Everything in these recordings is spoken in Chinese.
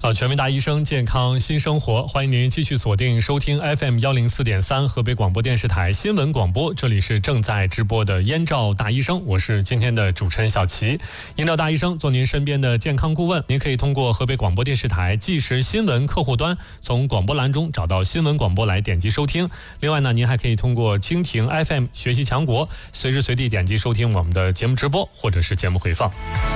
全民大医生，健康新生活，欢迎您继续锁定收听 FM104.3 河北广播电视台新闻广播，这里是正在直播的燕赵大医生，我是今天的主持人小齐。燕赵大医生做您身边的健康顾问，您可以通过河北广播电视台即时新闻客户端，从广播栏中找到新闻广播来点击收听。另外呢，您还可以通过蜻蜓 FM 学习强国，随时随地点击收听我们的节目直播或者是节目回放。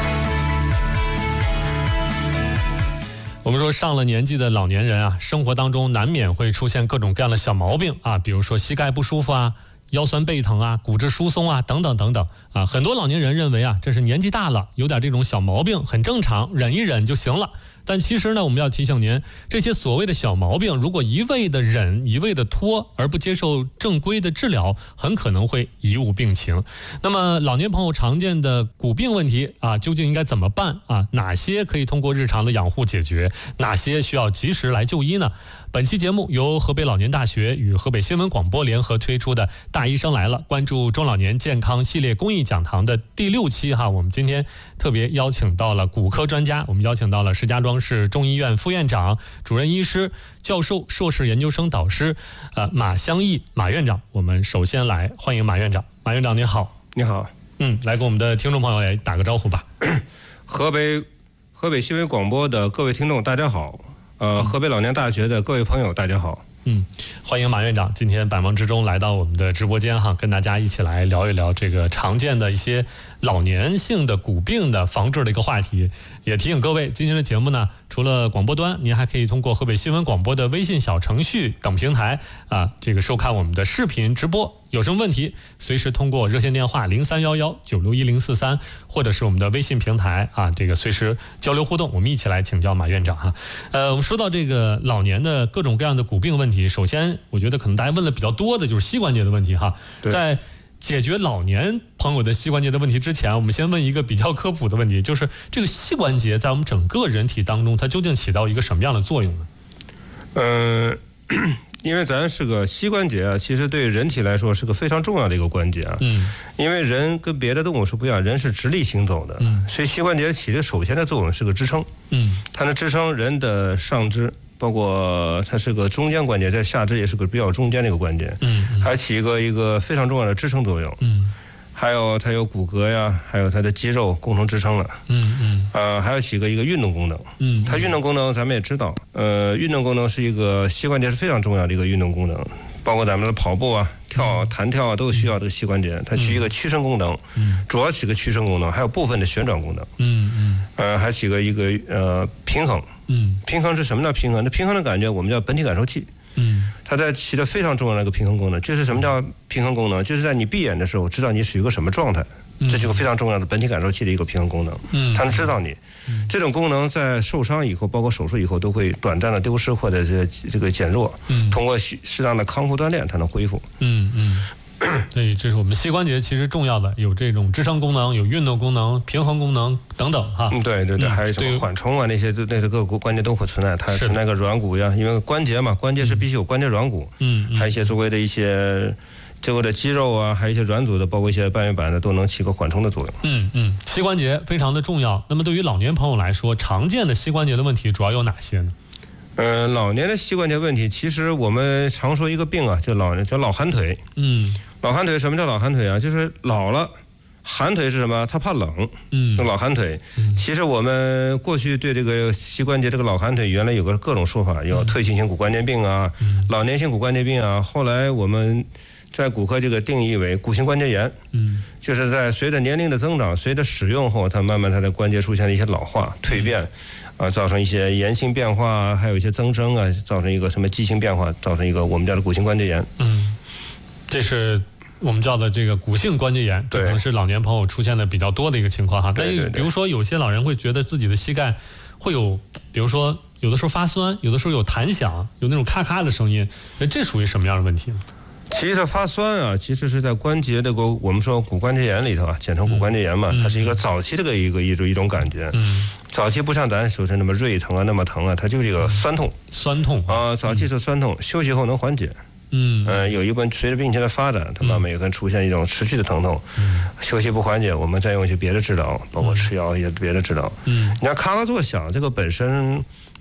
我们说上了年纪的老年人啊，生活当中难免会出现各种各样的小毛病啊，比如说膝盖不舒服啊，腰酸背疼啊，骨质疏松啊，等等等等啊。很多老年人认为啊，这是年纪大了，有点这种小毛病很正常，忍一忍就行了。但其实呢，我们要提醒您，这些所谓的小毛病，如果一味的忍，一味的拖，而不接受正规的治疗，很可能会贻误病情。那么老年朋友常见的骨病问题啊，究竟应该怎么办啊？哪些可以通过日常的养护解决？哪些需要及时来就医呢？本期节目由河北老年大学与河北新闻广播联合推出的《大医生来了》关注中老年健康系列公益讲堂的第6期哈，我们今天特别邀请到了骨科专家，我们邀请到了石家庄市中医院副院长、主任医师、教授、硕士研究生导师马湘义马院长。我们首先来欢迎马院长。马院长您好。 你好。 来跟我们的听众朋友来打个招呼吧。 河北新闻广播的各位听众大家好。河北老年大学的各位朋友大家好。 欢迎马院长今天百忙之中来到我们的直播间哈，跟大家一起来聊一聊这个常见的一些老年性的骨病的防治的一个话题。也提醒各位，今天的节目呢，除了广播端，您还可以通过河北新闻广播的微信小程序等平台这个收看我们的视频直播。有什么问题，随时通过热线电话0311961043，或者是我们的微信平台这个随时交流互动，我们一起来请教马院长哈。我们说到这个老年的各种各样的骨病问题，首先我觉得可能大家问的比较多的就是膝关节的问题哈。在解决老年朋友的膝关节的问题之前，我们先问一个比较科普的问题，就是这个膝关节在我们整个人体当中，它究竟起到一个什么样的作用呢？ 因为咱是个膝关节啊，其实对人体来说是个非常重要的一个关节啊。因为人跟别的动物是不一样，人是直立行走的，所以膝关节起的首先的作用是个支撑。它能支撑人的上肢，包括它是个中间关节，在下肢也是个比较中间的一个关节。还起一个非常重要的支撑作用。还有它有骨骼呀，还有它的肌肉共同支撑了。还有起一个运动功能。它运动功能咱们也知道，运动功能是一个膝关节是非常重要的一个运动功能，包括咱们的跑步啊、弹跳啊，都需要这个膝关节，它起一个屈伸功能。主要起个屈伸功能，还有部分的旋转功能。还起一个平衡。平衡是什么叫平衡？那平衡的感觉我们叫本体感受器。它在起着非常重要的一个平衡功能。就是什么叫平衡功能？就是在你闭眼的时候知道你是一个什么状态，这就是非常重要的本体感受器的一个平衡功能。它能知道你这种功能在受伤以后，包括手术以后，都会短暂的丢失或者这个减弱。通过适当的康复锻炼才能恢复。 所以这是我们膝关节其实重要的，有这种支撑功能，有运动功能、平衡功能等等哈。对， 还有什么缓冲啊，那些各个关节都会存在。它是那个软骨呀，因为关节嘛，关节是必须有关节软骨。还有一些周围的一些周围的肌肉啊，还有一些软组的，包括一些半月板的，都能起个缓冲的作用。 膝关节非常的重要。那么对于老年朋友来说，常见的膝关节的问题主要有哪些呢？ 老年的膝关节问题，其实我们常说一个病啊，叫老寒腿。老寒腿，什么叫老寒腿啊？就是老了，寒腿是什么？他怕冷。老寒腿。其实我们过去对这个膝关节这个老寒腿，原来有个各种说法，有退行性骨关节病啊，老年性骨关节病啊。后来我们在骨科这个定义为骨性关节炎。就是在随着年龄的增长，随着使用后，它慢慢它的关节出现了一些老化、蜕变。造成一些炎性变化，还有一些增生啊，造成一个什么畸形变化，造成一个我们叫的骨性关节炎。 这是我们叫的这个骨性关节炎，这可能是老年朋友出现的比较多的一个情况哈。但比如说有些老人会觉得自己的膝盖会有，比如说有的时候发酸，有的时候有弹响，有那种咔咔的声音，这属于什么样的问题呢？ 其实发酸啊，其实是在关节这个我们说骨关节炎里头啊，简称骨关节炎嘛，它是一个早期这个一种感觉。早期不像咱手上那么锐疼啊，那么疼啊，它就是一个酸痛啊。早期是酸痛，休息后能缓解。有一部分随着病情的发展，它慢慢有可能出现一种持续的疼痛。休息不缓解，我们再用一些别的治疗，包括吃药一些别的治疗。你看咔咔作响，这个本身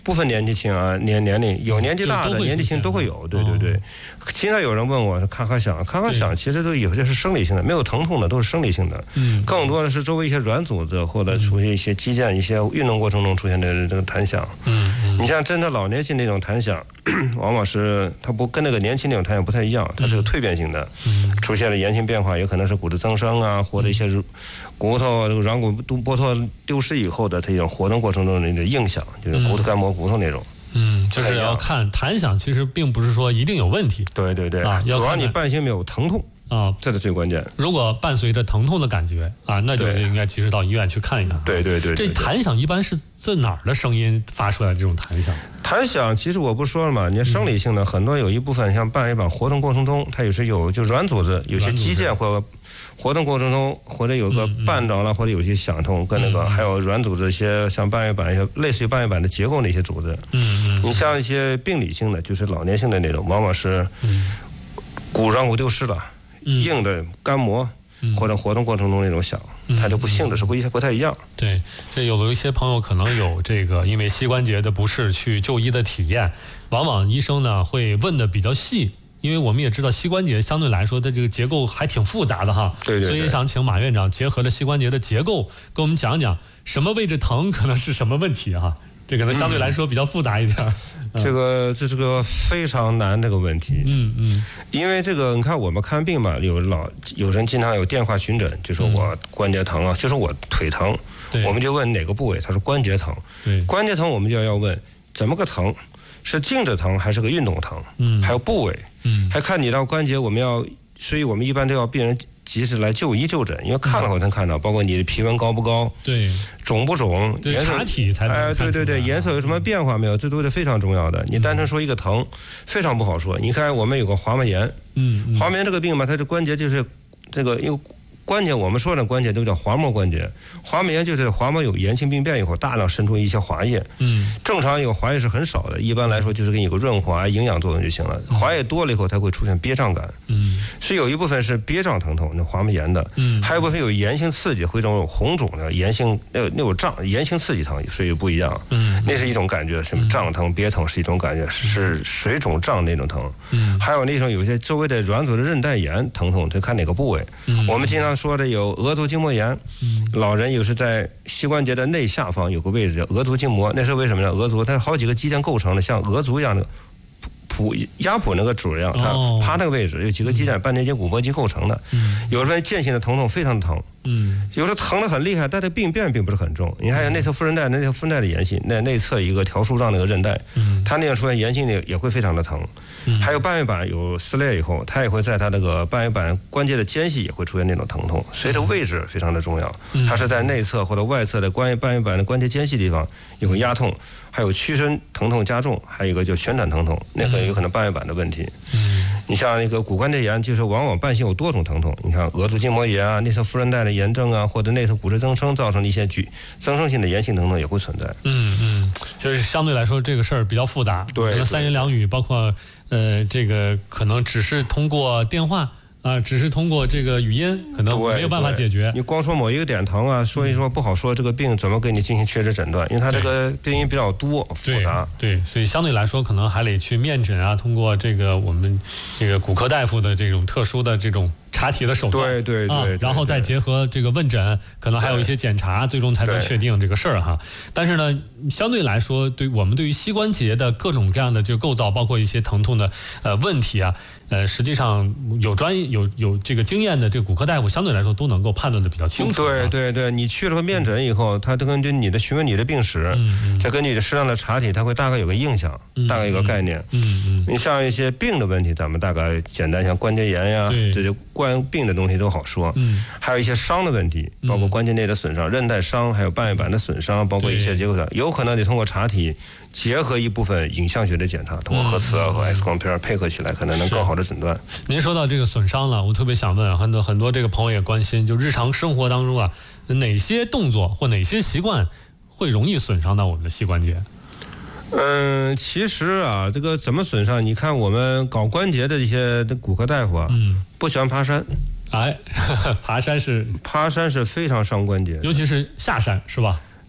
不分年纪轻啊，年龄有年纪大的、年纪轻都会有，对。经常有人问我咔咔响，其实都有些是生理性的，没有疼痛的都是生理性的，更多的是周围一些软组织或者出现一些肌腱、一些运动过程中出现的这个弹响。你像真的老年性那种弹响，往往是它不跟那个年轻那种弹响不太一样，它是个蜕变性的，出现了炎性变化，有可能是骨质增生啊，或者一些骨头这个软骨剥脱丢失以后的它一种活动过程中的那个硬响，就是骨头干磨骨头那种。 就是要看弹响，其实并不是说一定有问题。 对，主要你伴行没有疼痛啊，这是最关键。 如果伴随着疼痛的感觉啊，那就应该及时到医院去看一看。 对。 这弹响一般是在哪儿的声音发出来的这种弹响？ 弹响其实我不说了嘛，你生理性的很多有一部分像半月板活动过程中，它有时有就软组织，有些肌腱或活动过程中或者有个绊着了，或者有些响痛，跟那个还有软组织一些像半月板一些类似于半月板的结构那些组织。你像一些病理性的，就是老年性的那种，往往是软骨丢失了，硬的干磨或者活动过程中那种响，它就不性质是不太一样。 对，这有一些朋友可能有这个因为膝关节的不适去就医的体验，往往医生呢会问的比较细。因为我们也知道膝关节相对来说的这个结构还挺复杂的哈， 对， 所以想请马院长结合着膝关节的结构，跟我们讲讲什么位置疼可能是什么问题哈，这可能相对来说比较复杂一点。 这是个非常难这个问题。因为这个你看我们看病嘛，有人经常有电话询诊，就说我关节疼啊，就说我腿疼，我们就问哪个部位，他说关节疼。关节疼我们就要问怎么个疼，是静止疼还是个运动疼？还有部位。还看你到关节，所以我们一般都要病人及时来就医就诊，因为看了后才看到，包括你的皮纹高不高， 对， 肿不肿， 对，查体才能看出来。 对，颜色有什么变化没有，这都是非常重要的。你单纯说一个疼，非常不好说。你看我们有个滑膜炎，滑膜炎这个病嘛，它的关节就是这个因为。关节我们说的关节都叫滑膜关节，滑膜炎就是滑膜有炎性病变以后大量渗出一些滑液，正常有滑液是很少的，一般来说就是给你有个润滑营养作用就行了。滑液多了以后它会出现憋胀感，所以有一部分是憋胀疼痛，那滑膜炎的，还有一部分有炎性刺激，会这种红肿的炎性那种胀炎性刺激疼，所以不一样，那是一种感觉，什么胀疼憋疼是一种感觉，是水肿胀那种疼，还有那种有些周围的软组织韧带炎疼痛，就看哪个部位，我们经常说的有额足筋膜炎，老人有时在膝关节的内下方有个位置叫额足筋膜，那是为什么呢？额足它是好几个肌腱构成的，像额足一样的压蹼那个主一样，它趴那个位置有几个肌腱半年筋骨膜肌构成的，有时候间歇的疼痛非常疼，有时候疼得很厉害，但是病变并不是很重。你还有内侧副韧带，内侧副韧带的炎性，那内侧一个条束状那个韧带，它那样出现炎性的也会非常的疼。还有半月板有撕裂以后，它也会在它那个半月板关节的间隙也会出现那种疼痛，所以这个位置非常的重要。它是在内侧或者外侧的半月板的关节间隙地方也会压痛，还有屈伸疼痛加重，还有一个就旋转疼痛，那个有可能半月板的问题。你像那个骨关节炎，就是往往伴性有多种疼痛，你看额足筋膜炎啊、内侧副韧带的炎症啊，或者内侧骨质增生造成的一些增生性的炎性疼痛也会存在。 就是相对来说这个事儿比较复杂，可能三言两语，包括这个可能只是通过电话啊，只是通过这个语音，可能没有办法解决。 你光说某一个点疼啊，说一说不好说这个病怎么给你进行确实诊断，因为它这个病因比较多复杂。 对，所以相对来说可能还得去面诊啊，通过这个我们这个骨科大夫的这种特殊的这种查体的手段， 对， 然后再结合这个问诊，可能还有一些检查，最终才能确定这个事儿哈。但是呢，相对来说，我们对于膝关节的各种各样的这个构造，包括一些疼痛的问题啊，实际上有这个经验的这个骨科大夫，相对来说都能够判断的比较清楚。 对，你去了面诊以后，他根据你的询问你的病史，再根据你的适当的查体，他会大概有个印象，大概有个概念。你像一些病的问题，咱们大概简单，像关节炎呀，这就关病的东西都好说。还有一些伤的问题，包括关节内的损伤、韧带伤，还有半月板的损伤，包括一些结构上，有可能得通过查体结合一部分影像学的检查，通过核磁和 X 光片配合起来，可能更好的诊断。 您说到这个损伤了，我特别想问很多这个朋友也关心，就日常生活当中啊，哪些动作或哪些习惯会容易损伤到我们的膝关节？ 其实啊，这个怎么损伤？你看我们搞关节的一些骨科大夫啊，不喜欢爬山。 爬山是非常伤关节，尤其是下山，是吧？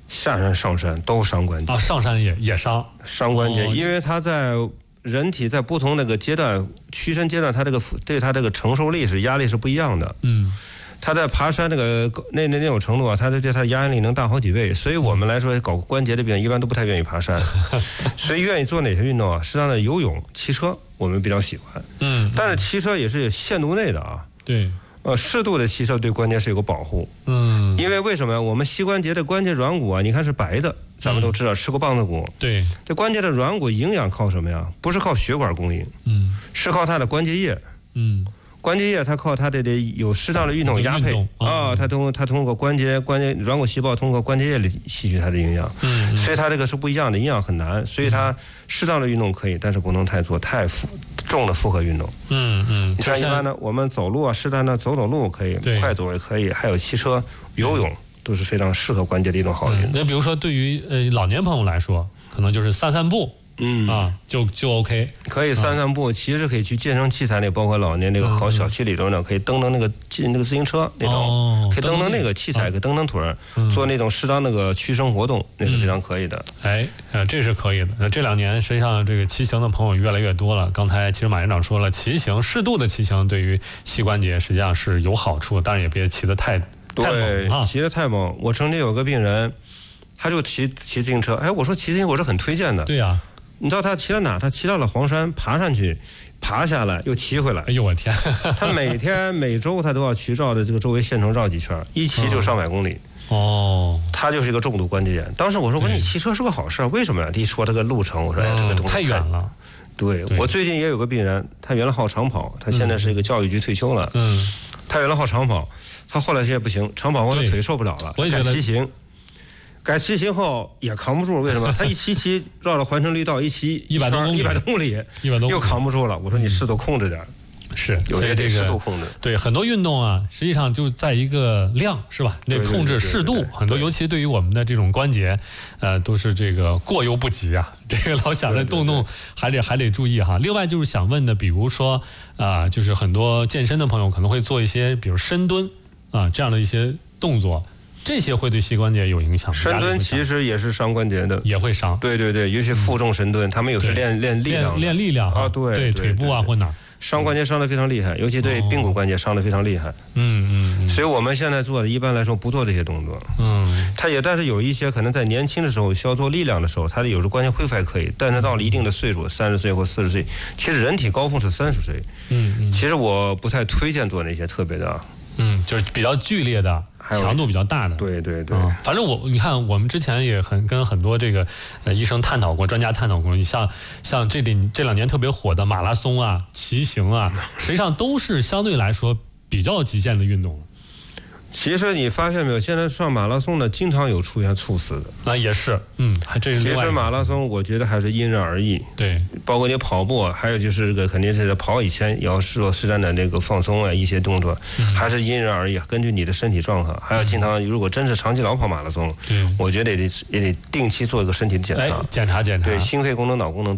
下山上山都伤关节啊，上山也伤关节，因为它在人体在不同那个阶段屈伸阶段，它对它这个承受力压力是不一样的。它在爬山那种程度啊，它对它的压力能大好几倍，所以我们来说搞关节的病一般都不太愿意爬山，所以愿意做哪些运动啊？适当的游泳、骑车，我们比较喜欢。但是骑车也是有限度内的啊。 对。 适度的骑车对关节是有个保护。因为什么呀？我们膝关节的关节软骨啊，你看是白的，咱们都知道吃过棒子骨。 对。 这关节的软骨营养靠什么呀？不是靠血管供应，是靠它的关节液。关节液它靠它得有适当的运动压配啊，它通过关节软骨细胞通过关节液里吸取它的营养，所以它这个是不一样的，营养很难，所以它适当的运动可以，但是不能太重的负荷运动。你看一般呢，我们走路啊，适当的走路可以，快走也可以，还有骑车、游泳都是非常适合关节的一种好运动。 那比如说对于老年朋友来说，可能就是散步。就 OK， 可以散步，其实可以去健身器材里，包括老年那个好小区里头呢，可以蹬那个自行车那种，可以蹬那个器材，可以蹬腿儿，做那种适当那个屈伸活动，那是非常可以的。 这是可以的。那这2年实际上这个骑行的朋友越来越多了。刚才其实马院长说了，适度的骑行对于膝关节实际上是有好处，当然也别骑得太猛啊， 骑得太猛。我曾经有个病人，他就骑自行车，我说骑自行车我是很推荐的。 对呀。 你知道他骑到哪？他骑到了黄山，爬上去，爬下来又骑回来。 哎呦我天！ 他每周他都要去绕着这个周围县城绕几圈，一骑就上百公里。他就是一个重度关节炎。当时我说你骑车是个好事，为什么呀？一说这个路程，我说这个东西太远了。 对，我最近也有个病人，他原来好长跑，他现在是一个教育局退休了。他原来好长跑，他后来现在不行，长跑后的腿受不了了，改骑行。改骑行后也扛不住，为什么？他一骑绕着环城绿道一骑 100多公里， 又扛不住了。我说你适度控制点。 是， 有些这个适度控制。 对，很多运动啊，实际上就在一个量，是吧？那控制适度，很多尤其对于我们的这种关节，都是这个过犹不及啊。这个老想着动，还得注意哈。另外就是想问的，比如说就是很多健身的朋友可能会做一些，比如深蹲这样的一些动作。这些会对膝关节有影响。 深蹲其实也是伤关节的， 也会伤。 对，尤其负重深蹲，他们有时练力量啊，对， 腿部啊或哪伤关节伤得非常厉害，尤其对髌骨关节伤得非常厉害。所以我们现在做的一般来说不做这些动作。但是有一些可能在年轻的时候需要做力量的时候，他有时候关节恢复还可以，但是到了一定的岁数，30岁或40岁，其实人体高峰是30岁。其实我不太推荐做那些特别的。 就是比较剧烈的。强度比较大的， 对， 反正你看，我们之前也跟很多这个医生探讨过，专家探讨过，你像这2年特别火的马拉松啊、骑行啊，实际上都是相对来说比较极限的运动了。 其实你发现没有，现在上马拉松的经常有出现猝死的。 也是，这是。 其实马拉松我觉得还是因人而异。 对， 包括你跑步，还有就是这个肯定是在跑以前也要适当的那个放松啊，一些动作，还是因人而异，根据你的身体状况，还要经常，如果真是长期老跑马拉松，我觉得也得定期做一个身体的检查。 检查。 对，心肺功能、脑功能。